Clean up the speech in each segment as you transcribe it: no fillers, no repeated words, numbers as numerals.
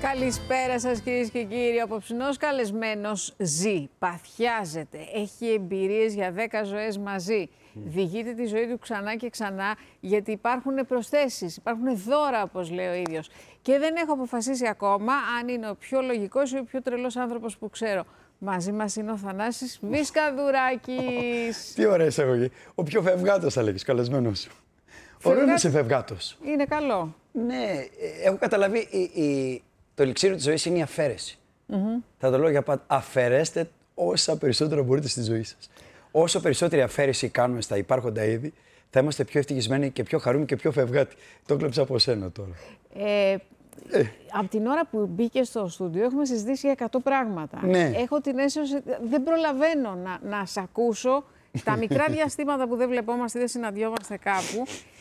Καλησπέρα σας κυρίες και κύριοι. Ο απόψινός καλεσμένος ζει, παθιάζεται, έχει εμπειρίες για 10 ζωές μαζί. Διηγείται τη ζωή του ξανά και ξανά, γιατί υπάρχουν προσθέσεις, υπάρχουν δώρα, όπως λέει ο ίδιος. Και δεν έχω αποφασίσει ακόμα αν είναι ο πιο λογικός ή ο πιο τρελός άνθρωπος που ξέρω. Μαζί μας είναι ο Θανάσης Μισκαδουράκης. Τι ωραία εισαγωγή. Ο πιο φευγάτος θα λέγεις, καλεσμένος σου. Ωραίο να είσαι φευγάτος. Είναι καλό. Ναι, έχω καταλάβει το ελιξίριο της ζωής είναι η αφαίρεση. Θα το λέω για πάντα. Αφαιρέστε όσα περισσότερα μπορείτε στη ζωή σας. Όσο περισσότερη αφαίρεση κάνουμε στα υπάρχοντα είδη, θα είμαστε πιο ευτυχισμένοι και πιο χαρούμενοι και πιο φευγάτοι. Το κλέψα από σένα τώρα. Από την ώρα που μπήκε στο στούντιο έχουμε συζητήσει για 100 πράγματα. Ναι. Έχω την αίσθηση ότι δεν προλαβαίνω να σε ακούσω. Τα μικρά διαστήματα που δεν βλεπόμαστε, δεν συναντιόμαστε κάπου,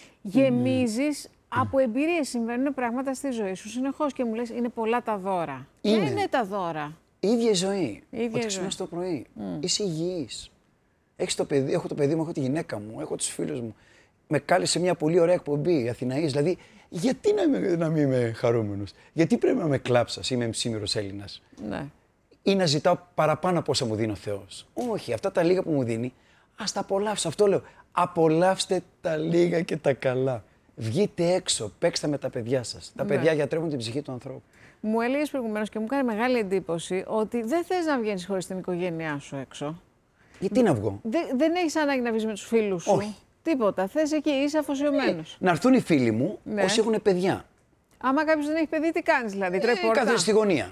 γεμίζεις από εμπειρίες. Συμβαίνουν πράγματα στη ζωή σου συνεχώς και μου λες είναι πολλά τα δώρα. Είναι. Ποια είναι τα δώρα? Η ίδια η ζωή. Ίδια Ότι ξυπνάς το πρωί. Είσαι υγιής. Έχεις το παιδί, έχω το παιδί μου, έχω τη γυναίκα μου, έχω τους φίλους μου. Με κάλεσε μια πολύ ωραία εκπομπή, Αθηναής. Δηλαδή, γιατί να μην είμαι χαρούμενος? Γιατί πρέπει να με κλάψας, είμαι σήμερα Έλληνας? Ναι. Ή να ζητάω παραπάνω από όσα μου δίνει ο Θεός? Όχι, αυτά τα λίγα που μου δίνει, ας τα απολαύσω. Αυτό λέω. Απολαύστε τα λίγα και τα καλά. Βγείτε έξω, παίξτε με τα παιδιά σας. Τα παιδιά γιατρεύουν την ψυχή του ανθρώπου. Μου έλεγες προηγουμένως και μου κάνει μεγάλη εντύπωση ότι δεν θες να βγαίνεις χωρίς την οικογένειά σου έξω. Γιατί να βγω? Δεν έχεις ανάγκη να βγεις με τους φίλους σου. Όχι. Τίποτα. Θες εκεί, είσαι αφοσιωμένος. Να έρθουν οι φίλοι μου όσοι έχουν παιδιά. Άμα κάποιος δεν έχει παιδί, τι κάνεις δηλαδή? Τρεπόρτα. Κάθεσαι στη γωνία.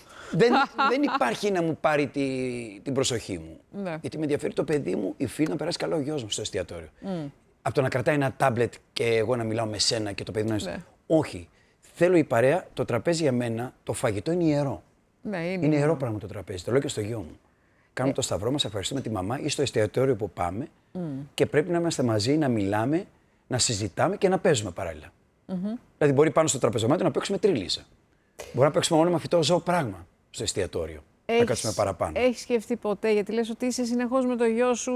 δεν υπάρχει να μου πάρει την προσοχή μου. Ναι. Γιατί με ενδιαφέρει το παιδί μου, η φίλη, να περάσει καλά ο γιος μου στο εστιατόριο. Από το να κρατάει ένα τάμπλετ και εγώ να μιλάω με σένα και το παιδί να είναι. Όχι. Θέλω η παρέα, το τραπέζι για μένα, το φαγητό είναι ιερό. Ναι, είναι ιερό πράγμα το τραπέζι. Το λέω και στο γιο μου. Κάνουμε το σταυρό μας, ευχαριστούμε τη μαμά ή στο εστιατόριο που πάμε και πρέπει να είμαστε μαζί, να μιλάμε, να συζητάμε και να παίζουμε παράλληλα. Δηλαδή, μπορεί πάνω στο τραπεζομάτιο να παίξουμε τρίλισσα. Μπορεί να παίξουμε μόνο με φυτό ζώο πράγμα στο εστιατόριο. Να κάτσουμε παραπάνω. Έχεις σκεφτεί ποτέ, γιατί λες ότι είσαι συνεχώς με το γιο σου,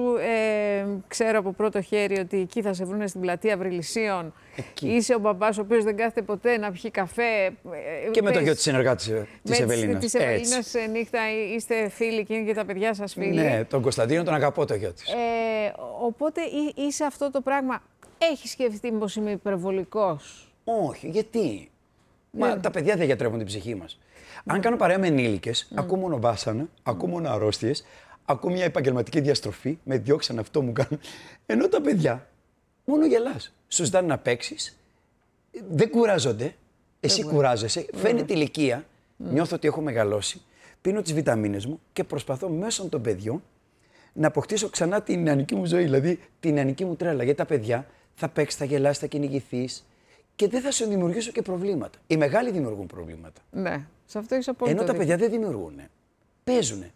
ξέρω από πρώτο χέρι ότι εκεί θα σε βρούνε στην πλατεία Βρυλισσίων. Είσαι ο μπαμπάς ο οποίος δεν κάθεται ποτέ να πιει καφέ. Και με το γιο της συνεργάτης της Ευελίνας. Της Ευελίνας νύχτα είστε φίλοι και είναι και τα παιδιά σας φίλοι. Ναι, τον Κωνσταντίνο τον αγαπώ το γιο της. Οπότε είσαι αυτό το πράγμα. Έχεις σκεφτεί μήπως είμαι υπερβολικός? Όχι, γιατί? Μα τα παιδιά δεν γιατρεύουν την ψυχή μας. Αν κάνω παρέα με ενήλικες, ακούω μόνο βάσανα, ακούω μόνο αρρώστιες, ακούω μια επαγγελματική διαστροφή, με διώξαν αυτό μου κάνουν. Ενώ τα παιδιά μόνο γελάς. Σου ζητάνε να παίξεις, δεν κουράζονται, εσύ κουράζεσαι, φαίνεται ηλικία, νιώθω ότι έχω μεγαλώσει, πίνω τις βιταμίνες μου και προσπαθώ μέσω των παιδιών να αποκτήσω ξανά την νεανική μου ζωή, δηλαδή την νεανική μου τρέλα. Γιατί τα παιδιά θα παίξεις, θα γελάσεις, θα κυνηγηθείς. Και δεν θα σου δημιουργήσω και προβλήματα. Οι μεγάλοι δημιουργούν προβλήματα. Ναι, σε αυτό έχεις απόλυτο ενώ τα δίκιο. παιδιά δεν δημιουργούν. Παίζουνε.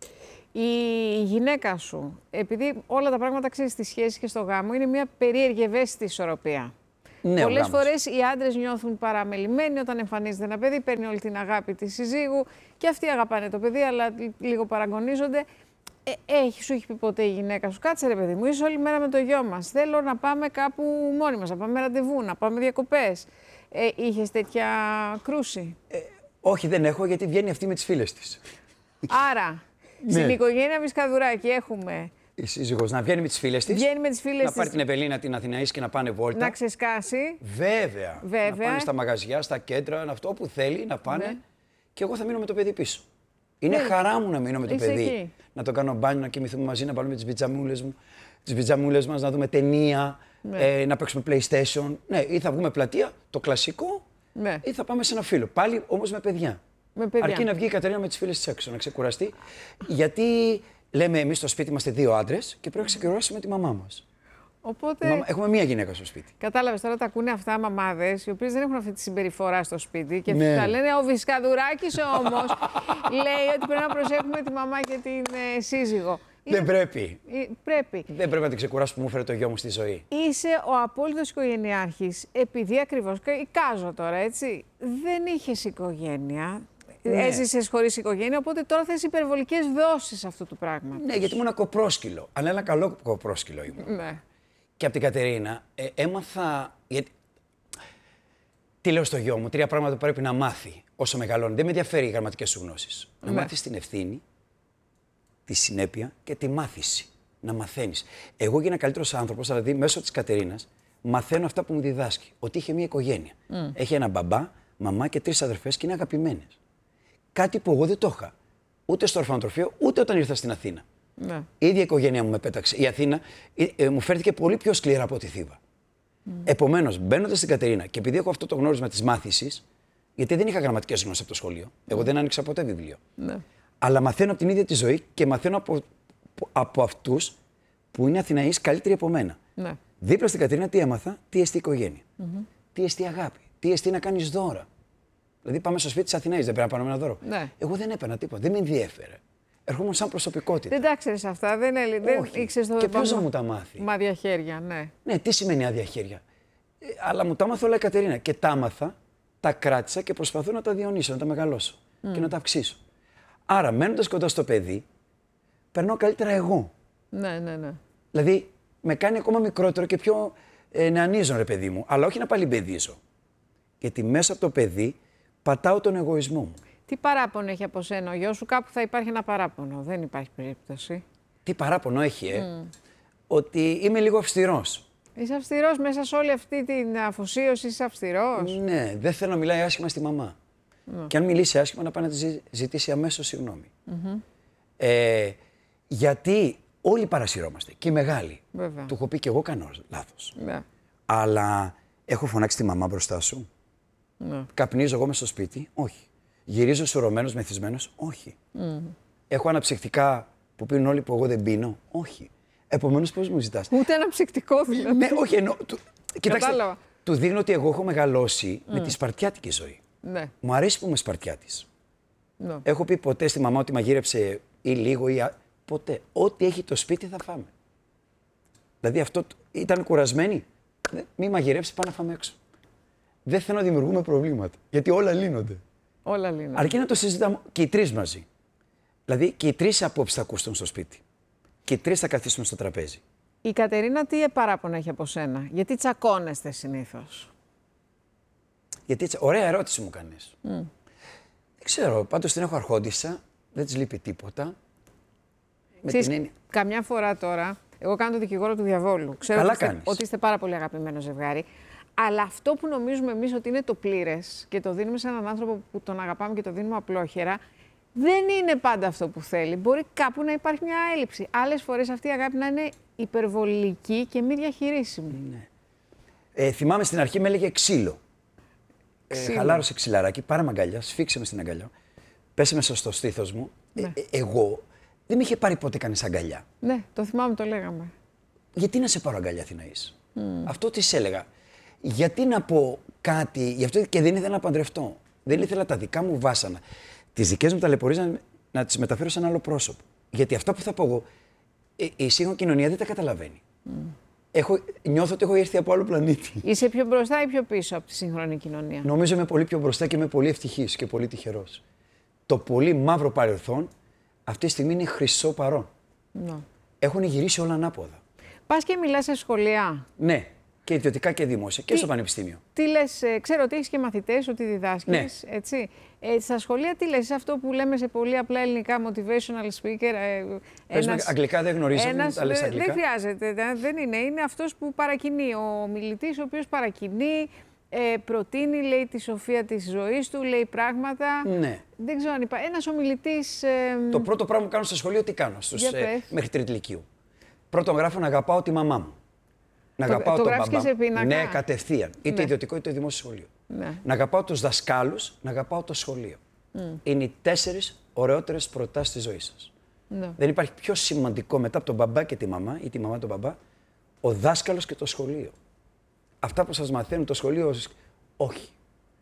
Η γυναίκα σου, επειδή όλα τα πράγματα ξέρεις στη σχέση και στο γάμο, είναι μια περίεργη ευαίσθητη ισορροπία. Ναι, πολλές φορές οι άντρες νιώθουν παραμελημένοι όταν εμφανίζεται ένα παιδί, παίρνει όλη την αγάπη της συζύγου και αυτοί αγαπάνε το παιδί, αλλά λίγο παραγωνίζονται. Σου έχει πει ποτέ η γυναίκα σου, κάτσε ρε παιδί μου, είσαι όλη μέρα με το γιο μας. Θέλω να πάμε κάπου μόνοι μας, να πάμε ραντεβού, να πάμε διακοπές. Είχες τέτοια κρούση? Όχι, δεν έχω, γιατί βγαίνει αυτή με τις φίλες της. Άρα, στην οικογένεια Μισκαδουράκη έχουμε. Η σύζυγος να βγαίνει με τις φίλες της. Βγαίνει με τις φίλες να της. πάρει την Ευελίνα την Αθηναής και να πάνε βόλτα. Να ξεσκάσει. Βέβαια. Να πάνε στα μαγαζιά, στα κέντρα, αυτό που θέλει να πάνε. Ναι. Και εγώ θα μείνω με το παιδί πίσω. Είναι χαρά μου να μείνω με το παιδί. Εκεί. Να το κάνω μπάνιο, να κοιμηθούμε μαζί, να βάλουμε τις πιτζαμούλες μας, να δούμε ταινία, να παίξουμε PlayStation. Ναι, ή θα βγούμε πλατεία, το κλασικό, ή θα πάμε σε ένα φίλο. Πάλι όμως με παιδιά. Αρκεί να βγει η Κατερίνα με τις φίλες της έξω, να ξεκουραστεί. Γιατί λέμε εμείς στο σπίτι είμαστε 2 άντρες και πρέπει να ξεκουράσουμε τη μαμά μας. Οπότε... Έχουμε μία γυναίκα στο σπίτι. Κατάλαβες, τώρα τα ακούνε αυτά μαμάδες, οι οποίες δεν έχουν αυτή τη συμπεριφορά στο σπίτι και θα λένε ο Μισκαδουράκης όμως λέει ότι πρέπει να προσέχουμε τη μαμά και την σύζυγο. Δεν πρέπει. Πρέπει. Δεν πρέπει να την ξεκουράσω που μου έφερε το γιο μου στη ζωή. Είσαι ο απόλυτος οικογενειάρχης, επειδή ακριβώς, εικάζω τώρα έτσι, δεν είχες οικογένεια. Έζησες χωρίς οικογένεια, οπότε τώρα θες υπερβολικές δόσεις αυτού του πράγματος. Ναι, γιατί ήμουν κοπρόσκυλο. Αλλά ένα καλό κοπρόσκυλο ήμουν. Ναι. Και από την Κατερίνα έμαθα. Γιατί Τι λέω στο γιο μου, 3 πράγματα που πρέπει να μάθει όσο μεγαλώνει. Δεν με ενδιαφέρει οι γραμματικές σου γνώσεις. Να μάθεις την ευθύνη, τη συνέπεια και τη μάθηση. Να μαθαίνεις. Εγώ γίνα καλύτερος άνθρωπος, δηλαδή μέσω της Κατερίνας, μαθαίνω αυτά που μου διδάσκει. Ότι είχε μια οικογένεια. Έχει ένα μπαμπά, μαμά και 3 αδερφές και είναι αγαπημένες. Κάτι που εγώ δεν το είχα. Ούτε στο ορφανοτροφείο, ούτε όταν ήρθα στην Αθήνα. Ναι. Η ίδια οικογένεια μου με πέταξε. Η Αθήνα μου φέρθηκε πολύ πιο σκληρά από τη Θήβα. Επομένως, μπαίνοντας στην Κατερίνα και επειδή έχω αυτό το γνώρισμα της μάθησης, γιατί δεν είχα γραμματικές γνώσεις από το σχολείο, εγώ δεν άνοιξα ποτέ βιβλίο. Ναι. Αλλά μαθαίνω από την ίδια τη ζωή και μαθαίνω από αυτούς που είναι Αθηναείς καλύτεροι από μένα. Ναι. Δίπλα στην Κατερίνα τι έμαθα, τι εστί οικογένεια, τι εστί αγάπη, τι εστί να κάνεις δώρα. Δηλαδή, πάμε στο σπίτι της Αθηναής, δεν πρέπει να πάρουμε ένα δώρο. Ναι. Εγώ δεν έπαιρνα τίποτα, δεν με ενδιέφερε. Ερχόμουν σαν προσωπικότητα. Δεν τα ξέρεις αυτά, δεν ήξερες το Και ποιος να μου τα μάθει. με άδεια χέρια, ναι. Ναι, τι σημαίνει άδεια χέρια. Αλλά μου τα έμαθα όλα η Κατερίνα. Και τα έμαθα, τα κράτησα και προσπαθώ να τα διονύσω, να τα μεγαλώσω και να τα αυξήσω. Άρα, μένοντας κοντά στο παιδί, περνάω καλύτερα εγώ. Ναι, ναι, ναι. Δηλαδή, με κάνει ακόμα μικρότερο και πιο νεανίζον, ρε παιδί μου. Αλλά όχι να παλιμπεδίζω. Γιατί μέσα από το παιδί πατάω τον εγωισμό μου. Τι παράπονο έχει από σένα ο γιος σου, κάπου θα υπάρχει ένα παράπονο. Δεν υπάρχει περίπτωση. Τι παράπονο έχει, ότι είμαι λίγο αυστηρός. Είσαι αυστηρός μέσα σε όλη αυτή την αφοσίωση, είσαι αυστηρός. Ναι, δεν θέλω να μιλάει άσχημα στη μαμά. Και αν μιλήσει άσχημα, να πάει να τη ζητήσει αμέσως συγγνώμη. Γιατί όλοι παρασυρώμαστε. Και οι μεγάλοι. Βέβαια. Του έχω πει και εγώ κάνω λάθος. Ναι. Αλλά έχω φωνάξει τη μαμά μπροστά σου. Ναι. Καπνίζω εγώ μες στο σπίτι. Όχι. Γυρίζω σουρωμένος, μεθυσμένος. Όχι. Έχω αναψυκτικά που πίνουν όλοι που εγώ δεν πίνω. Όχι. Επομένως, πώς μου ζητάς. Ούτε ένα ψυκτικό δηλαδή. Ναι, όχι, εννοώ. Κοιτάξτε, Κατάλαβα. του δείχνω ότι εγώ έχω μεγαλώσει με τη σπαρτιάτικη ζωή. Ναι. Μου αρέσει που είμαι σπαρτιάτης. Ναι. Έχω πει ποτέ στη μαμά ότι μαγείρεψε ή λίγο ή. Ποτέ. Ό,τι έχει το σπίτι θα φάμε. Δηλαδή αυτό ήταν κουρασμένη. Μη μαγειρέψει, πάμε να φάμε έξω. Δεν θέλω να δημιουργούμε προβλήματα. Γιατί όλα λύνονται. Όλα λύνονται. Αρκεί να το συζητάμε και οι 3 μαζί. Δηλαδή και οι 3 απόψεις θα ακούσουν στο σπίτι. Και οι 3 θα καθίσουμε στο τραπέζι. Η Κατερίνα τι παράπονο έχει από σένα, γιατί τσακώνεστε συνήθως. Γιατί έτσι, ωραία ερώτηση μου κάνεις. Δεν ξέρω, πάντως την έχω αρχόντισσα, δεν της λείπει τίποτα. Ξέρεις, καμιά φορά τώρα, εγώ κάνω το δικηγόρο του διαβόλου. Ξέρω ότι είστε πάρα πολύ αγαπημένο ζευγάρι. Αλλά αυτό που νομίζουμε εμείς ότι είναι το πλήρες και το δίνουμε σε έναν άνθρωπο που τον αγαπάμε και το δίνουμε απλόχερα, δεν είναι πάντα αυτό που θέλει. Μπορεί κάπου να υπάρχει μια έλλειψη. Άλλες φορές αυτή η αγάπη να είναι υπερβολική και μη διαχειρίσιμη. Ναι. Θυμάμαι στην αρχή με έλεγε ξύλο. Χαλάρωσε ξυλαράκι, πάρε με αγκαλιά, σφίξε με στην αγκαλιά. Πέσε μέσα στο στήθος μου. Ναι. Εγώ δεν με είχε πάρει ποτέ κανείς αγκαλιά. Ναι, το θυμάμαι, το λέγαμε. Γιατί να σε πάρω αγκαλιά, Αθηναής. Αυτό της έλεγα. Γιατί να πω κάτι, γι' αυτό και δεν ήθελα να παντρευτώ. Δεν ήθελα τα δικά μου βάσανα, τις δικές μου ταλαιπωρίες να τις μεταφέρω σε ένα άλλο πρόσωπο. Γιατί αυτά που θα πω εγώ, η σύγχρονη κοινωνία δεν τα καταλαβαίνει. Νιώθω ότι έχω έρθει από άλλο πλανήτη. Είσαι πιο μπροστά ή πιο πίσω από τη σύγχρονη κοινωνία? Νομίζω είμαι πολύ πιο μπροστά και είμαι πολύ ευτυχής και πολύ τυχερός. Το πολύ μαύρο παρελθόν αυτή τη στιγμή είναι χρυσό παρόν. Ναι. Έχουν γυρίσει όλα ανάποδα. Πας και μιλάς σε σχολεία? Ναι, και ιδιωτικά και δημόσια και στο πανεπιστήμιο. Τι λες, ξέρω ότι έχεις και μαθητές, ότι διδάσκεις, ναι. Έτσι. Στα σχολεία τι λες, αυτό που λέμε σε πολύ απλά ελληνικά, motivational speaker. Αγγλικά δεν γνωρίζω, τα λες αγγλικά. Δεν χρειάζεται, δεν είναι. Είναι αυτός που παρακινεί, ο μιλητής ο οποίος παρακινεί, προτείνει, λέει τη σοφία της ζωής του, λέει πράγματα. Ναι. Δεν ξέρω αν υπάρχει. Ένας ομιλητής... Το πρώτο πράγμα που κάνω στο σχολείο, τι κάνω, μέχρι τρίτη λυκείου. Πρώτον γράφω να αγαπάω τη μαμά μου. Να αγαπάω τον μπαμπά. Και σε πίνακα. Ναι, κατευθείαν. Είτε ιδιωτικό είτε δημόσιο σχολείο. Ναι. Να αγαπάω τους δασκάλους, να αγαπάω το σχολείο. Είναι οι 4 ωραιότερες προτάσεις της ζωής σας. Ναι. Δεν υπάρχει πιο σημαντικό μετά από τον μπαμπά και τη μαμά ή τη μαμά τον μπαμπά, ο δάσκαλος και το σχολείο. Αυτά που σας μαθαίνουν το σχολείο, όχι.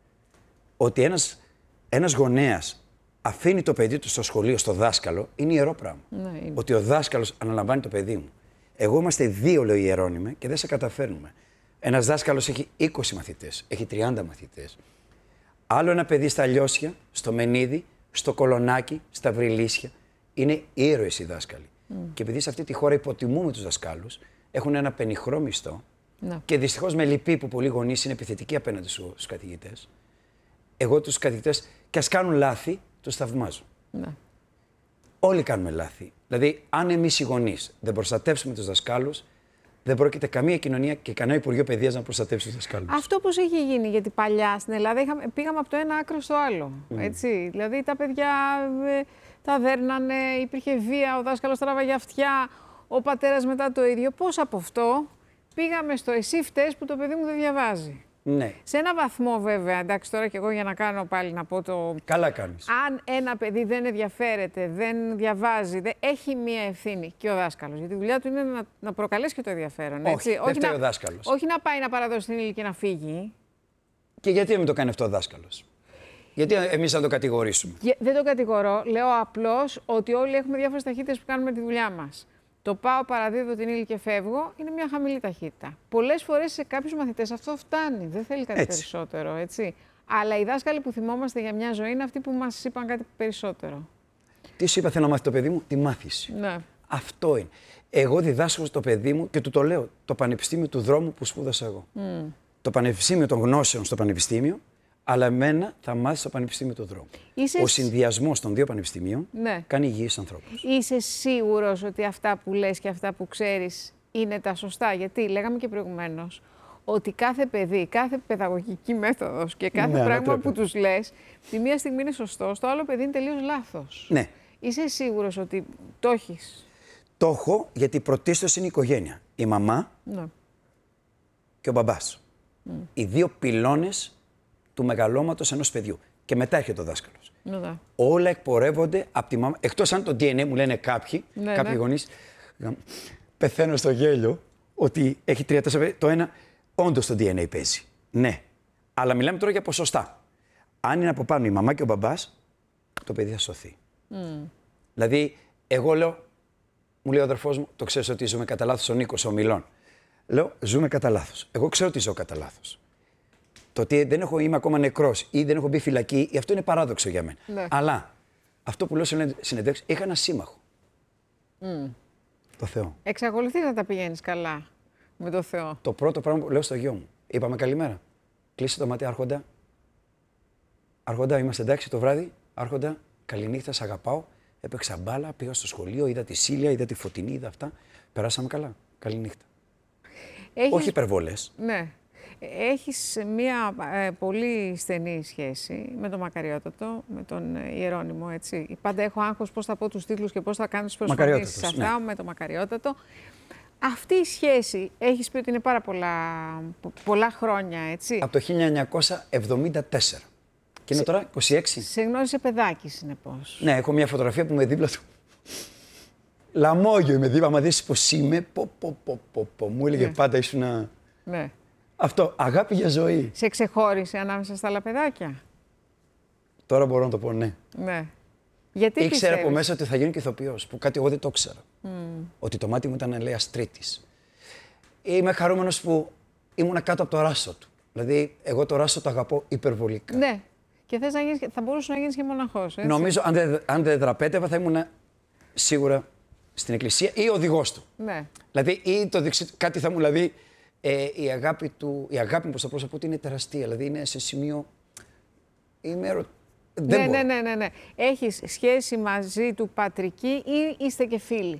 Ότι ένας γονέας αφήνει το παιδί του στο σχολείο, στο δάσκαλο, είναι ιερό πράγμα. Ναι, είναι. Ότι ο δάσκαλος αναλαμβάνει το παιδί μου. Εγώ είμαστε 2, λέω, ιερώνυμοι και δεν σε καταφέρνουμε. Ένας δάσκαλος έχει 20 μαθητές, έχει 30 μαθητές. Άλλο ένα παιδί στα Λιώσια, στο Μενίδη, στο Κολονάκι, στα Βρυλίσια. Είναι ήρωες οι δάσκαλοι. Και επειδή σε αυτή τη χώρα υποτιμούμε τους δασκάλους, έχουν ένα πενιχρό μισθό, Ναι. Και δυστυχώς με λυπεί που πολλοί γονείς είναι επιθετικοί απέναντι στους καθηγητές. Εγώ τους καθηγητές, και ας κάνουν λάθη, τους θαυμάζω. Ναι. Όλοι κάνουμε λάθη. Δηλαδή, αν εμείς οι γονείς δεν προστατεύσουμε τους δασκάλους, δεν πρόκειται καμία κοινωνία και κανένα Υπουργείο Παιδείας να προστατεύσει τους δασκάλους. Αυτό πώς έχει γίνει, γιατί παλιά στην Ελλάδα πήγαμε από το ένα άκρο στο άλλο. Έτσι. Δηλαδή τα παιδιά τα δέρνανε, υπήρχε βία, ο δάσκαλος τράβαγε αυτιά, ο πατέρας μετά το ίδιο. Πώς από αυτό πήγαμε στο εσύ φταίς που το παιδί μου δεν διαβάζει. Ναι. Σε ένα βαθμό βέβαια, εντάξει τώρα και εγώ για να κάνω πάλι να πω το... Καλά κάνεις. Αν ένα παιδί δεν ενδιαφέρεται, δεν διαβάζει, έχει μία ευθύνη και ο δάσκαλος. Γιατί η δουλειά του είναι να προκαλέσει και το ενδιαφέρον. Έτσι. Όχι, δεν φταίει ο δάσκαλος. Όχι να πάει να παραδώσει την ύλη και να φύγει. Και γιατί να μην το κάνει αυτό ο δάσκαλος? Γιατί εμείς να το κατηγορήσουμε? Δεν το κατηγορώ. Λέω απλώς ότι όλοι έχουμε διάφορες ταχύτητες που κάνουμε τη δουλειά μας. Το πάω, παραδίδω την ύλη και φεύγω είναι μια χαμηλή ταχύτητα. Πολλές φορές σε κάποιους μαθητές αυτό φτάνει. Δεν θέλει κάτι περισσότερο, έτσι. Αλλά οι δάσκαλοι που θυμόμαστε για μια ζωή είναι αυτοί που μας είπαν κάτι περισσότερο. Τι σου είπα, θέλω να μάθει το παιδί μου? Τη μάθηση. Ναι. Αυτό είναι. Εγώ διδάσκω στο παιδί μου και του το λέω. Το πανεπιστήμιο του δρόμου που σπούδασα εγώ. Το πανεπιστήμιο των γνώσεων στο πανεπιστήμιο, αλλά εμένα θα μάθει στο πανεπιστήμιο του δρόμου. Ο συνδυασμός των δύο πανεπιστημίων κάνει υγιείς ανθρώπους. Είσαι σίγουρος ότι αυτά που λες και αυτά που ξέρεις είναι τα σωστά? Γιατί λέγαμε και προηγουμένως ότι κάθε παιδί, κάθε παιδαγωγική μέθοδος και κάθε πράγμα που τους λες, τη μία στιγμή είναι σωστό, στο άλλο παιδί είναι τελείως λάθος. Ναι. Είσαι σίγουρος ότι το έχεις? Το έχω, γιατί πρωτίστως είναι η οικογένεια. Η μαμά και ο μπαμπάς. Οι δύο πυλώνες του μεγαλώματος ενός παιδιού. Και μετά έρχεται ο δάσκαλος. Όλα εκπορεύονται από τη μαμά. Εκτός αν το DNA μου λένε κάποιοι γονείς, πεθαίνω στο γέλιο, ότι έχει 3-4 παιδιά. Το ένα, όντως το DNA παίζει. Ναι. Αλλά μιλάμε τώρα για ποσοστά. Αν είναι από πάνω η μαμά και ο μπαμπάς, το παιδί θα σωθεί. Δηλαδή, εγώ λέω, μου λέει ο αδερφός μου, το ξέρεις ότι ζούμε κατά λάθος, ο Νίκος, ο Μιλών. Λέω, ζούμε κατά λάθος. Εγώ ξέρω ότι ζω κατά λάθος. Το ότι είμαι ακόμα νεκρός ή δεν έχω μπει φυλακή, αυτό είναι παράδοξο για μένα. Ναι. Αλλά αυτό που λέω σε συνεντεύξεις, είχα ένα σύμμαχο. Το Θεό. Εξακολουθείς να τα πηγαίνεις καλά με το Θεό? Το πρώτο πράγμα που λέω στο γιο μου, είπαμε καλημέρα. Κλείσε το μάτι, Άρχοντα. Άρχοντα, είμαστε εντάξει το βράδυ. Άρχοντα, καληνύχτα, σ' αγαπάω. Έπαιξα μπάλα, πήγα στο σχολείο, είδα τη Σίλια, είδα τη Φωτεινή, είδα αυτά. Περάσαμε καλά. Καληνύχτα. Όχι υπερβολές. Ναι. Έχεις μία πολύ στενή σχέση με τον Μακαριότατο, με τον Ιερώνυμο, έτσι. Πάντα έχω άγχος πώς θα πω τους τίτλους και πώς θα κάνω τις προσφωνήσεις αυτά με τον Μακαριότατο. Αυτή η σχέση έχεις πει ότι είναι πάρα πολλά χρόνια, έτσι. Από το 1974. Και είναι τώρα 26. Σε γνώρισε παιδάκι, συνεπώς. Ναι, έχω μια φωτογραφία που είμαι δίπλα του. Λαμόγιο είμαι δίπλα, άμα δεις πώς είμαι, μου έλεγε πάντα ήσουν Ναι. Αυτό, αγάπη για ζωή. Σε ξεχώρισε ανάμεσα στα άλλα παιδάκια? Τώρα μπορώ να το πω ναι. Ναι. Γιατί ήξερα από μέσα ότι θα γίνω και ηθοποιός, που κάτι εγώ δεν το ήξερα. Ότι το μάτι μου ήταν, λέει, αστρίτης. Είμαι χαρούμενος που ήμουνα κάτω από το ράσο του. Δηλαδή, εγώ το ράσο το αγαπώ υπερβολικά. Ναι. Και θα μπορούσε να γίνεις και μοναχός, έτσι. Νομίζω, αν δεν δραπέτευα, θα ήμουν σίγουρα στην εκκλησία ή οδηγός του. Ναι. Δηλαδή, ή κάτι θα μου, δηλαδή, η αγάπη μου προς το πρόσωπό του είναι τεραστία. Δηλαδή, είναι σε σημείο... Ναι. Έχεις σχέση μαζί του πατρική ή είστε και φίλοι?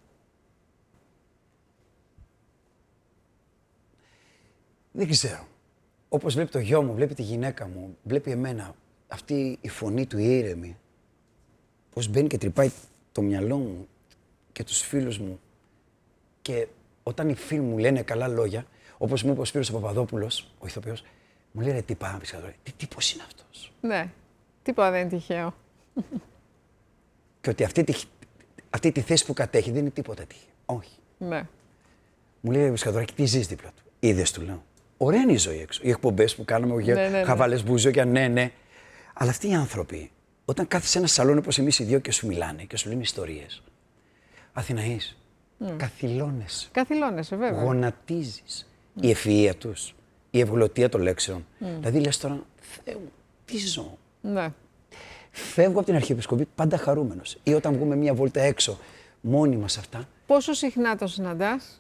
Δεν ξέρω. Όπως βλέπει το γιο μου, βλέπει τη γυναίκα μου, βλέπει εμένα, αυτή η φωνή του ήρεμη, πώς μπαίνει και τρυπάει το μυαλό μου και τους φίλους μου. Και όταν οι φίλοι μου λένε καλά λόγια, όπως μου είπε ο Σπύρος ο Παπαδόπουλος, ο ηθοποιός, μου λέει ρε τι πάμε τώρα, τι τύπος είναι αυτός. Ναι, τίποτα δεν είναι τυχαίο. Και ότι αυτή τη θέση που κατέχει δεν είναι τίποτα τυχαίο. Όχι. Ναι. Μου λέει ο Σκαδωράκη, τι ζεις δίπλα του. Είδες, του λέω. Ωραία είναι η ζωή έξω. Οι εκπομπές που κάναμε, χαβαλές μπουζόκια, ναι. Αλλά αυτοί οι άνθρωποι, όταν κάθεσαι σε ένα σαλόνι όπως εμείς οι δύο και σου μιλάνε και σου λένε ιστορίες. Αθηναείς. Καθυλώνεσαι. Καθυλώνεσαι, βέβαια. Γονατίζεις. Η ευφυΐα τους, η ευγλωτία των λέξεων. Δηλαδή λες τώρα, Θεέ μου, τι ζω. Ναι. Φεύγω από την Αρχιεπισκοπή πάντα χαρούμενος. Ή όταν βγούμε μια βόλτα έξω, μόνοι μας αυτά. Πόσο συχνά το συναντάς?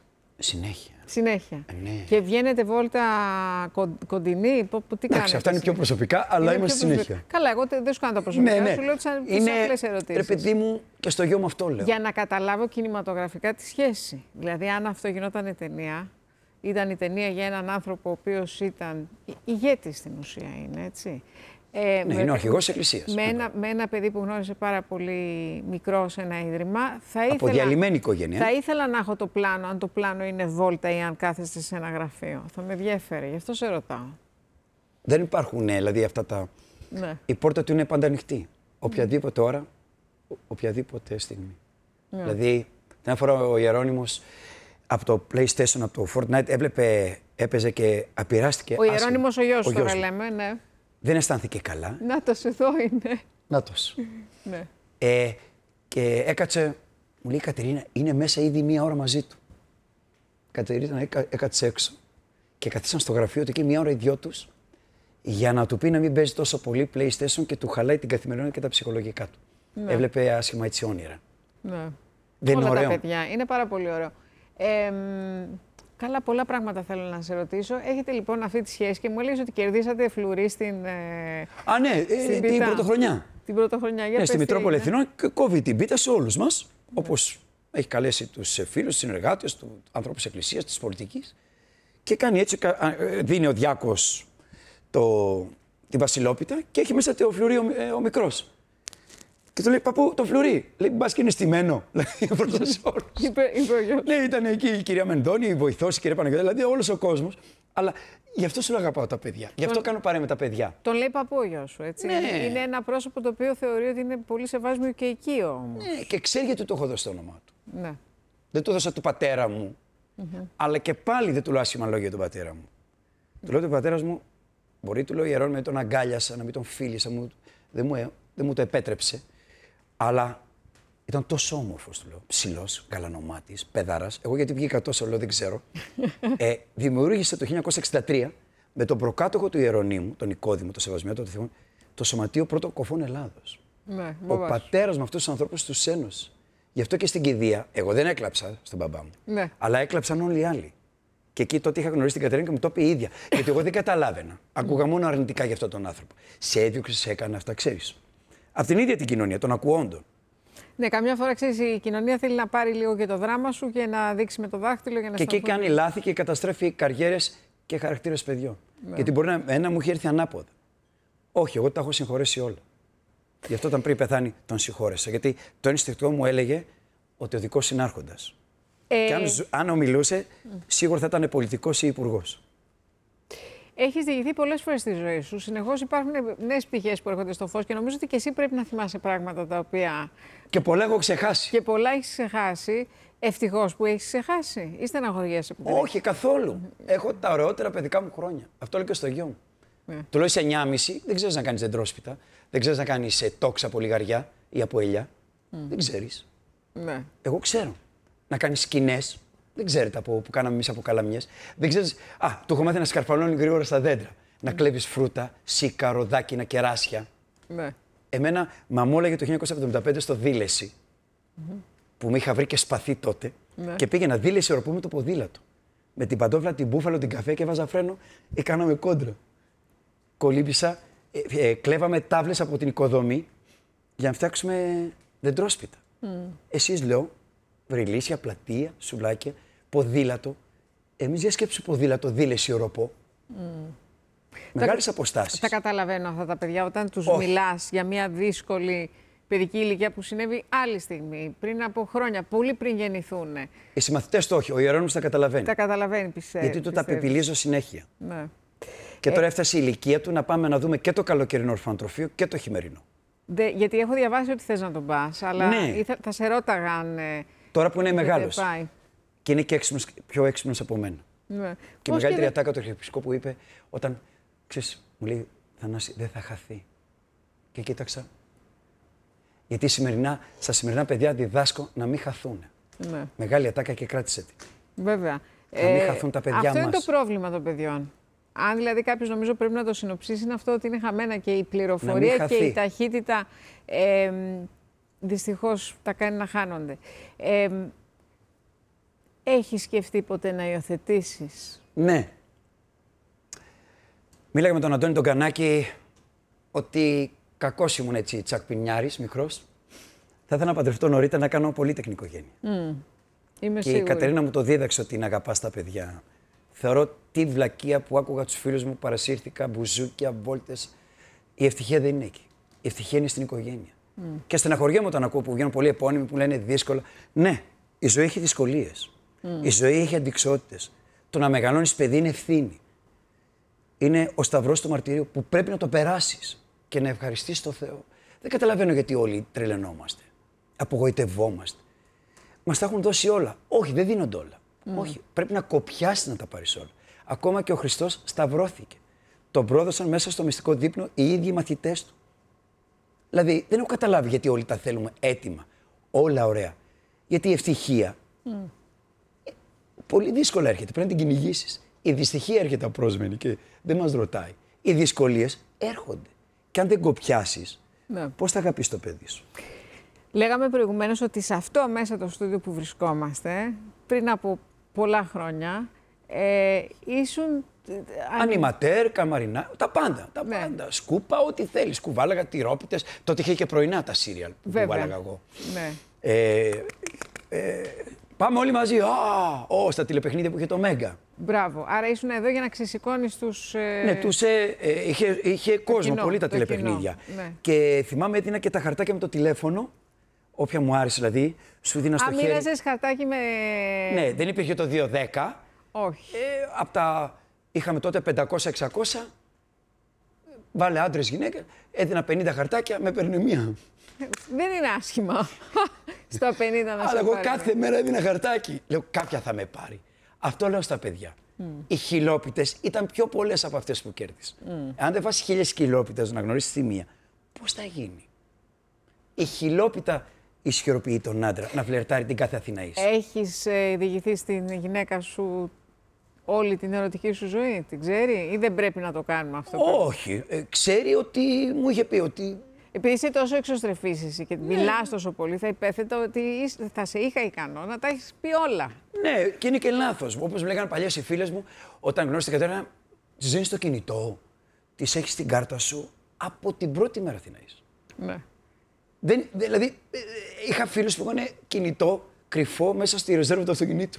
Συνέχεια. Συνέχεια. Ναι. Και βγαίνετε βόλτα κοντινή, τι κάνετε? Αυτά είναι πιο προσωπικά, αλλά είμαστε συνέχεια. Καλά, εγώ δεν σου κάνω τα προσωπικά, Ναι. σου λέω τις απλές ερωτήσεις. Ρε παιδί μου, και στο γιο μου αυτό λέω. Για να καταλάβω κινηματογραφικά τη σχέση. Δηλαδή, αν αυτό γινόταν ταινία, ήταν η ταινία για έναν άνθρωπο ο οποίος ήταν ηγέτης στην ουσία, είναι έτσι. Ναι, είναι ο αρχηγός της Εκκλησίας. Με ένα παιδί που γνώρισε πάρα πολύ μικρό σε ένα ίδρυμα. Από διαλυμένη οικογένεια. Θα ήθελα να έχω το πλάνο, αν το πλάνο είναι βόλτα ή αν κάθεστε σε ένα γραφείο. Θα με ενδιαφέρει, γι' αυτό σε ρωτάω. Δεν υπάρχουν, δηλαδή, αυτά τα... Ναι. Η πόρτα του είναι πάντα ανοιχτή. Οποιαδήποτε ώρα, οποιαδήποτε στιγμή. Ναι. Δηλαδή, την φορά ο Ιερώνυμος από το PlayStation, από το Fortnite, έπαιζε και απειράστηκε. Ο Ιερώνυμος ο γιος τώρα λέμε, ναι. Δεν αισθάνθηκε καλά. Νάτος, εδώ είναι. Νάτος. Ναι. Και έκατσε, μου λέει η Κατερίνα, είναι μέσα ήδη 1 ώρα μαζί του. Η Κατερίνα έκατσε έξω και καθίσαν στο γραφείο του εκεί 1 ώρα οι δυο τους για να του πει να μην παίζει τόσο πολύ PlayStation και του χαλάει την καθημερινότητα και τα ψυχολογικά του. Ναι. Έβλεπε άσχημα έτσι όνειρα. Ναι. Δεν είναι ωραίο? Τα παιδιά. Είναι πάρα πολύ ωραίο. Καλά, πολλά πράγματα θέλω να σε ρωτήσω. Έχετε λοιπόν αυτή τη σχέση και μου έλεγες ότι κερδίσατε φλουρί στην. Την πρωτοχρονιά. Την πρωτοχρονιά, για ναι, στη Μητρόπολη Εθνών και κόβει την πίτα σε όλους μας, όπως έχει καλέσει τους φίλους, τους συνεργάτες, τους ανθρώπους της Εκκλησίας, της πολιτικής. Και κάνει έτσι, δίνει ο Διάκος την Βασιλόπιτα και έχει μέσα το φλουρί ο μικρός. Και του λέει, παππού, το φλουρί. Λέει, μπας και είναι στημένο. Μπροστά σε όλους. Είπε ο γιος. Ναι, ήταν εκεί η κυρία Μενδώνη, η βοηθός, η κυρία Παναγιώτη, δηλαδή όλος ο κόσμος. Αλλά γι' αυτό σου αγαπάω τα παιδιά. Γι' αυτό κάνω παρέα με τα παιδιά. Τον λέει παππού ο γιος σου, έτσι. Ναι. Είναι ένα πρόσωπο το οποίο θεωρεί ότι είναι πολύ σεβάσμιο και οικείο όμως. Ναι, και ξέρει γιατί το έχω δώσει το όνομά του. Ναι. Δεν το δώσα του πατέρα μου, αλλά και πάλι δεν του λέω άσχημα λόγια του πατέρα μου. Του λέω ότι ο πατέρας μου, μπορεί του λέω Ιερώνυμο, να τον αγκάλιασα, να μην τον φίλησα, δεν μου το επέτρεψε. Αλλά ήταν τόσο όμορφος, του λέω. Ψηλός, γαλανομάτης, παιδάρας. Εγώ γιατί βγήκα τόσο, λέω, δεν ξέρω. Δημιούργησε το 1963 με τον προκάτοχο του Ιερονύμου, τον Νικόδημο, τον Σεβασμένο, τον Θεό, το Σωματείο Πρώτων Κοφών Ελλάδος. Ναι, ο πατέρας με αυτούς τους ανθρώπους τους ένωσε. Γι' αυτό και στην κηδεία, εγώ δεν έκλαψα στον μπαμπά μου. Ναι. Αλλά έκλαψαν όλοι οι άλλοι. Και εκεί τότε είχα γνωρίσει την Κατερίνα και μου το είπε η ίδια. Γιατί εγώ δεν καταλάβαινα. Ακούγα μόνο αρνητικά για αυτόν τον άνθρωπο. Σε έδιωξε, σε έκανε αυτά, ξέρεις. Από την ίδια την κοινωνία, των ακουόντων. Ναι, καμιά φορά ξέρεις, η κοινωνία θέλει να πάρει λίγο και το δράμα σου και να δείξει με το δάχτυλο για να και εκεί κάνει λάθη και καταστρέφει καριέρες και χαρακτήρες παιδιών. Ναι. Γιατί μπορεί να μου έχει έρθει ανάποδα. Όχι, εγώ τα έχω συγχωρέσει όλα. Γι' αυτό όταν πριν πεθάνει τον συγχώρεσα. Γιατί το ενστικτικό μου έλεγε ότι ο δικός είναι άρχοντας. Και αν ομιλούσε, σίγουρα θα ήταν πολιτικός ή υπουργός. Έχεις διηγηθεί πολλές φορές στη ζωή σου. Συνεχώς υπάρχουν νέες πτυχές που έρχονται στο φως και νομίζω ότι και εσύ πρέπει να θυμάσαι πράγματα τα οποία. Και πολλά έχω ξεχάσει. Και πολλά έχεις ξεχάσει. Ευτυχώς που έχεις ξεχάσει. Ή στεναχωριέσαι που. Όχι, καθόλου. Έχω τα ωραιότερα παιδικά μου χρόνια. Αυτό λέω και στο γιο μου. Του λέω είσαι 9,5, δεν ξέρεις να κάνεις δεντρόσπιτα. Δεν ξέρεις να κάνεις τόξα από λιγαριά ή από ελιά. Δεν ξέρεις. Ναι. Εγώ ξέρω. Να κάνεις σκηνές. Δεν ξέρετε που κάναμε εμείς από καλαμιές. Δεν ξέρεις. Του έχω μάθει να σκαρφαλώνει γρήγορα στα δέντρα. Να κλέβεις φρούτα, σίκα, ροδάκινα, κεράσια. Ναι. Εμένα μου έλεγε το 1975 στο Δήλεση, που με είχα βρει και σπαθί τότε, και πήγαινα Δήλεση οροπού με το ποδήλατο. Με την παντόφλα, την μπούφαλο, την καφέ και βάζα φρένο, κάναμε κόντρα. Κολύμπησα, κλέβαμε τάβλες από την οικοδομή για να φτιάξουμε δεντρόσπιτα. Εσείς λέω, βρυλίσια, πλατεία, σουλάκια, ποδήλατο. Εμείς για σκέψου ποδήλατο, Δήλεση οροπό. Μεγάλες αποστάσεις. Τα καταλαβαίνω αυτά τα παιδιά όταν τους μιλάς για μια δύσκολη παιδική ηλικία που συνέβη άλλη στιγμή, πριν από χρόνια, πολύ πριν γεννηθούν. Οι συμμαθητές το όχι, ο Ιερώνυμος τα καταλαβαίνει. Τα καταλαβαίνει, πιστεύω. Γιατί του τα πεπιλίζω συνέχεια. Ναι. Και τώρα έφτασε η ηλικία του να πάμε να δούμε και το καλοκαιρινό ορφανοτροφείο και το χειμερινό. Γιατί έχω διαβάσει ότι θες να τον πας, αλλά ναι. θα σε ρώταγα αν. Τώρα που είναι μεγάλος. Και είναι και πιο έξυπνος από μένα. Ναι. Και η μεγαλύτερη ατάκα του Αρχιεπισκόπου είπε, όταν ξέρεις, μου λέει, Θανάση, δεν θα χαθεί. Και κοίταξα. Γιατί στα σημερινά παιδιά διδάσκω να μην χαθούν. Ναι. Μεγάλη ατάκα και κράτησε τη. Βέβαια. Να μην χαθούν τα παιδιά μας. Αυτό είναι το πρόβλημα των παιδιών. Αν δηλαδή κάποιος νομίζω πρέπει να το συνοψίσει, είναι αυτό ότι είναι χαμένα και η πληροφορία και η ταχύτητα δυστυχώς τα κάνει να χάνονται. Έχεις σκεφτεί ποτέ να υιοθετήσεις? Ναι. Μίλαγα με τον Αντώνη τον Κανάκη ότι κακός ήμουν έτσι τσακπινιάρης, μικρός. Θα ήθελα να παντρευτώ νωρίτερα, να κάνω πολύτεκνη οικογένεια. Είμαι και σίγουρη. η Κατερίνα μου το δίδαξε ότι να αγαπάς τα παιδιά. Θεωρώ τη βλακεία που άκουγα τους φίλους μου, παρασύρθηκα, μπουζούκια, βόλτες. Η ευτυχία δεν είναι εκεί. Η ευτυχία είναι στην οικογένεια. Και στεναχωριέμαι όταν ακούω που βγαίνουν πολλοί επώνυμοι που λένε δύσκολα. Ναι, η ζωή έχει δυσκολίες. Η ζωή έχει αντιξότητες. Το να μεγαλώνεις παιδί είναι ευθύνη. Είναι ο σταυρός του μαρτυρίου που πρέπει να το περάσεις και να ευχαριστείς τον Θεό. Δεν καταλαβαίνω γιατί όλοι τρελαινόμαστε. Απογοητευόμαστε. Μας τα έχουν δώσει όλα. Όχι, δεν δίνονται όλα. Όχι, πρέπει να κοπιάσεις να τα πάρεις όλα. Ακόμα και ο Χριστός σταυρώθηκε. Τον πρόδωσαν μέσα στο μυστικό δείπνο οι ίδιοι μαθητές του. Δηλαδή, δεν έχω καταλάβει γιατί όλοι τα θέλουμε έτοιμα. Όλα ωραία. Γιατί η ευτυχία πολύ δύσκολα έρχεται. Πρέπει να την κυνηγήσεις. Η δυστυχία έρχεται απρόσμενη και δεν μας ρωτάει. Οι δυσκολίες έρχονται. Και αν δεν κοπιάσεις, πώς θα αγαπήσεις το παιδί σου? Λέγαμε προηγουμένως ότι σε αυτό μέσα το στούντιο που βρισκόμαστε, πριν από πολλά χρόνια, ήσουν... Ανιματέρ, καμαρινά, τα πάντα. Τα πάντα. Σκούπα, ό,τι θέλεις. Κουβάλαγα τυρόπιτες. Τότε είχε και πρωινά τα σύριαλ που κουβάλαγα εγώ. Ναι. Πάμε όλοι μαζί. Στα τηλεπαιχνίδια που είχε το Μέγκα. Μπράβο. Άρα ήσουν εδώ για να ξεσηκώνεις τους... Ναι, είχε κόσμο, πολύ τα τηλεπαιχνίδια. Ναι. Και θυμάμαι έδινα και τα χαρτάκια με το τηλέφωνο. Όποια μου άρεσε δηλαδή, σου δίνα στο χέρι. Μοίραζες χαρτάκι με... Ναι, δεν υπήρχε το 210. Όχι. Από τα... Είχαμε τότε 500-600. Βάλε άντρες, γυναίκες. Έδινα 50 χαρτάκια, με παίρνει μία. Δεν είναι άσχημα. Στα 50 να σε Αλλά εγώ πάρει. κάθε μέρα έδινα χαρτάκι. Λέω, κάποια θα με πάρει. Αυτό λέω στα παιδιά. Οι χιλόπιτες ήταν πιο πολλές από αυτές που κέρδισαν. Αν δεν βάσεις 1000 χιλόπιτες να γνωρίσεις τη μία, πώς θα γίνει? Η χιλόπιτα ισχυροποιεί τον άντρα να φλερτάρει την κάθε Αθηναής. Έχεις διηγηθεί στην γυναίκα σου όλη την ερωτική σου ζωή? Την ξέρει ή δεν πρέπει να το κάνουμε αυτό? Όχι. Ξέρει ότι μου είχε πει ότι... Επειδή είσαι τόσο εξωστρεφής εσύ και μιλάς τόσο πολύ, θα υπέθετα ότι θα σε είχα ικανό να τα έχεις πει όλα. Ναι, και είναι και λάθος. Όπως μου λέγανε παλιές οι φίλες μου, όταν γνώρισε την Κατερίνα, της δίνεις το κινητό, της έχεις την κάρτα σου από την πρώτη μέρα Αθηναής. Ναι. Δηλαδή, είχα φίλους που είχαν κινητό κρυφό μέσα στη ρεζέρβα του αυτοκινήτου.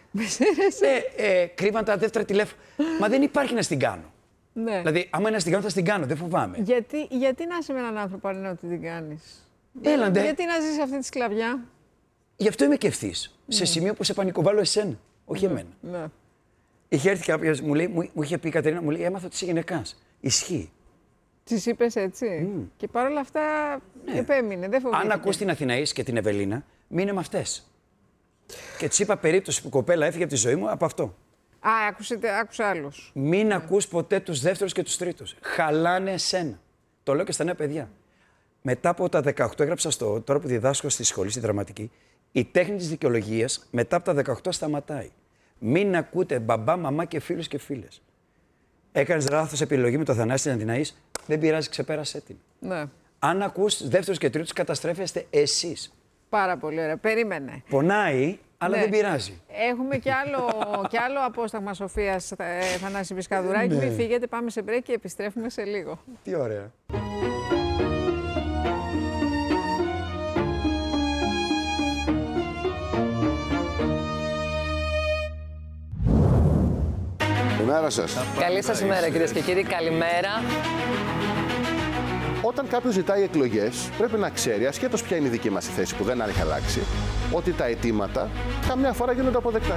Κρύβαν τα δεύτερα τηλέφωνα. Μα δεν υπάρχει να στην κάνω. Ναι. Δηλαδή, άμα είναι να στην κάνω, θα στην κάνω, δεν φοβάμαι. Γιατί να είσαι με έναν άνθρωπο αν είναι ότι την κάνεις? Έλαντε. Γιατί να ζεις αυτή τη σκλαβιά? Γι' αυτό είμαι και ευθύς. Σε σημείο που σε πανικοβάλλω εσένα, όχι εμένα. Ναι. Είχε έρθει κάποιος, μου είχε πει η Κατερίνα, μου λέει, έμαθα ότι είσαι γυναικάς. Ισχύει. Της είπες έτσι? Και παρόλα αυτά επέμεινε, δεν φοβήθηκε. Αν ακούς την Αθηναής και την Ευελίνα, μείνε με αυτές. Και της είπα περίπτωση που κοπέλα έφυγε από τη ζωή μου από αυτό. Άκουσε άλλους. Μην ακούς ποτέ τους δεύτερους και τους τρίτους. Χαλάνε εσένα. Το λέω και στα νέα παιδιά. Μετά από τα 18 έγραψα τώρα που διδάσκω στη σχολή, στη δραματική, η τέχνη της δικαιολογίας μετά από τα 18 σταματάει. Μην ακούτε μπαμπά, μαμά και φίλους και φίλες. Έκανες λάθος επιλογή με το Θανάση την Αθηναής, δεν πειράζει, ξεπέρασέ την. Ναι. Αν ακούς δεύτερους και τρίτους, καταστρέφεστε εσείς. Πάρα πολύ ωραία. Περίμενε. Πονάει, αλλά δεν πειράζει. Έχουμε κι άλλο απόσταγμα Σοφίας Θανάση Πισκαδουράκη. Μην φύγετε, πάμε σε break και επιστρέφουμε σε λίγο. Τι ωραία. Καλημέρα σας. Καλή σας ημέρα, κυρίες και κύριοι. Καλημέρα. Όταν κάποιος ζητάει εκλογές, πρέπει να ξέρει, ασχέτως ποια είναι η δική μας θέση που δεν έχει αλλάξει, ότι τα αιτήματα καμιά φορά γίνονται αποδεκτά.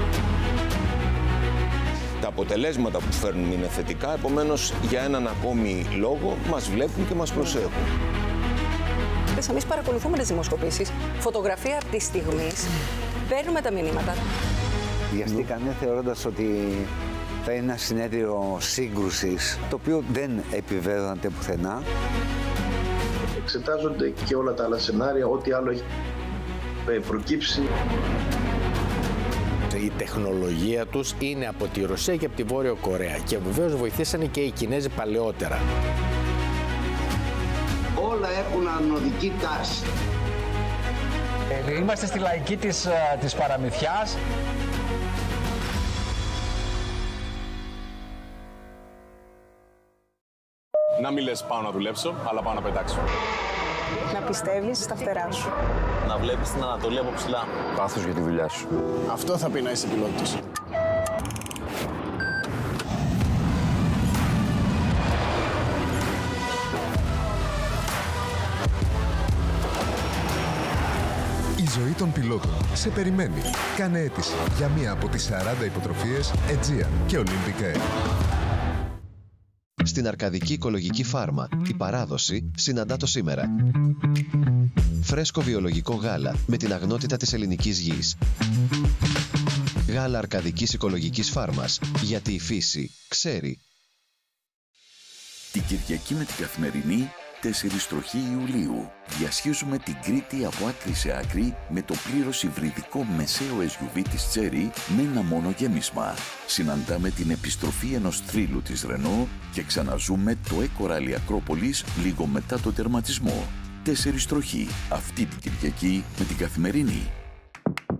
Τα αποτελέσματα που φέρνουν είναι θετικά, επομένως για έναν ακόμη λόγο μας βλέπουν και μας προσέχουν. Εμείς παρακολουθούμε τις δημοσκοπήσεις, φωτογραφία από τη στιγμή, παίρνουμε τα μηνύματα. Βιαστήκανε θεωρώντας ότι θα είναι ένα συνέδριο σύγκρουσης, το οποίο δεν επιβεβαιώνεται πουθενά. Εξετάζονται και όλα τα άλλα σενάρια, ό,τι άλλο έχει προκύψει. Η τεχνολογία τους είναι από τη Ρωσία και από τη Βόρεια Κορέα και βεβαίως βοηθήσανε και οι Κινέζοι παλαιότερα. Όλα έχουν ανωδική τάση. Είμαστε στη λαϊκή της παραμυθιάς. Να μην λες πάω να δουλέψω, αλλά πάω να πετάξω. Να πιστεύεις στα φτερά σου. Να βλέπεις την Ανατολή από ψηλά. Πάθος για τη δουλειά σου. Αυτό θα πει να είσαι πιλότος. Η ζωή των πιλότων σε περιμένει. Κάνε αίτηση για μία από τις 40 υποτροφίες Aegean και Olympic Air. Στην Αρκαδική Οικολογική Φάρμα, η παράδοση συναντά το σήμερα. Φρέσκο βιολογικό γάλα με την αγνότητα της ελληνικής γης. Γάλα Αρκαδικής Οικολογικής Φάρμας, γιατί η φύση ξέρει. Την Κυριακή με την Καθημερινή, 4 τροχή Ιουλίου. Διασχίζουμε την Κρήτη από άκρη σε άκρη με το πλήρως υβριδικό μεσαίο SUV της Chery με ένα μόνο γέμισμα. Συναντάμε την επιστροφή ενός θρύλου της Renault και ξαναζούμε το E-Coral Ακρόπολης λίγο μετά το τερματισμό. 4 τροχή αυτή την Κυριακή με την Καθημερινή.